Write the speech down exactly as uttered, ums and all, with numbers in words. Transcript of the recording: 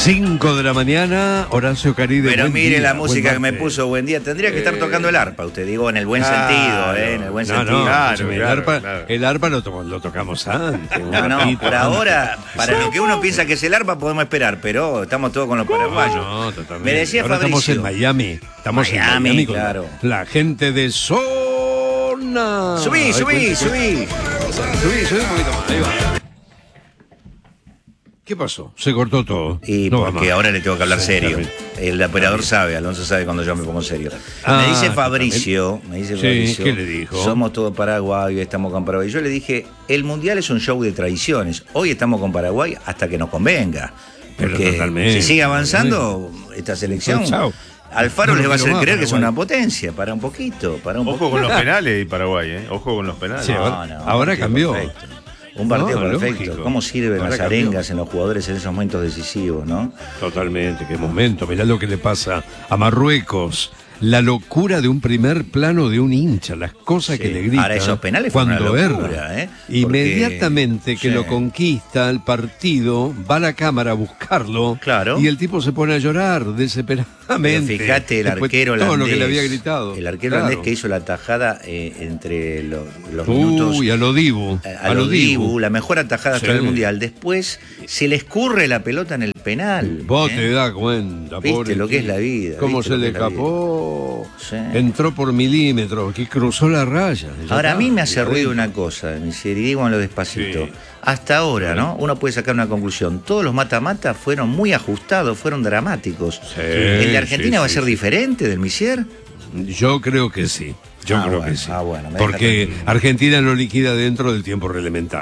cinco de la mañana, Horacio Caride. Pero mire día, la música que me martes. puso, buen día. Tendría que estar tocando el arpa, usted, digo, en el buen Claro. sentido, ¿eh? En el buen No, sentido. no, Claro, escúchame, claro, el arpa, claro. el arpa lo, to- lo tocamos antes. un No, no, ratito por antes. ahora, para lo que uno piensa que es el arpa, podemos esperar, pero estamos todos con los paraguayos. No, totalmente. Me decía Ahora Fabricio. estamos en Miami. Estamos Miami, en Miami con claro. la, la gente de Zona. Subí, Ay, subí, cuente, subí. cuente. Subí, subí un poquito más. Ahí va. ¿Qué pasó? Se cortó todo. Y No va porque más. ahora le tengo que hablar Sí, serio. está El operador sabe, Alonso sabe cuando yo me pongo serio. Ah, me dice Fabricio, me dice Sí, Fabricio, ¿qué le dijo? somos todos Paraguay, estamos con Paraguay. Yo le dije, el Mundial es un show de tradiciones. Hoy estamos con Paraguay hasta que nos convenga. Pero Porque totalmente. si sigue avanzando esta selección, Chao. Alfaro No, les va a no hacer va, creer que es Paraguay. una potencia. Para un poquito, para un Ojo poquito. con los penales y Paraguay, ¿eh? Ojo con los penales. Sí, No, ahora- no, un ahora partido cambió. perfecto. Un partido No, perfecto. lógico. ¿Cómo sirven Ahora las cambió. arengas en los jugadores en esos momentos decisivos, no? Totalmente, qué momento. Mirá lo que le pasa a Marruecos. La locura de un primer plano de un hincha, las cosas Sí. que le grita Ahora, esos penales fueron cuando una locura, erra. ¿eh? Porque- Inmediatamente que sí. lo conquista el partido, va a la cámara a buscarlo. Claro. Y el tipo se pone a llorar desesperadamente. Pero fíjate el Después arquero todo holandés. lo que le había gritado. El arquero Claro. holandés que hizo la tajada eh, entre los, los minutos. Uy, a lo Dibu. A, a lo Dibu, la mejor atajada hasta Sí. el Mundial. Después se le escurre la pelota en el penal. Vos ¿eh? te das cuenta, Viste pobre lo que es chico. la vida, Cómo viste se lo le que es la escapó. Sí. Entró por milímetros, que cruzó la raya. Ya Ahora, a está, mí me hace y ruido adentro. una cosa, mi serie, díganlo despacito. Sí. Hasta ahora, ¿no? Uno puede sacar una conclusión. Todos los mata-mata fueron muy ajustados, fueron dramáticos. Sí, ¿El de Argentina sí, va a sí, ser sí. diferente del Misier? Yo creo que sí. Yo Ah, creo bueno, que sí. ah, bueno, me deja Porque tranquilo. Argentina lo liquida dentro del tiempo reglamentario.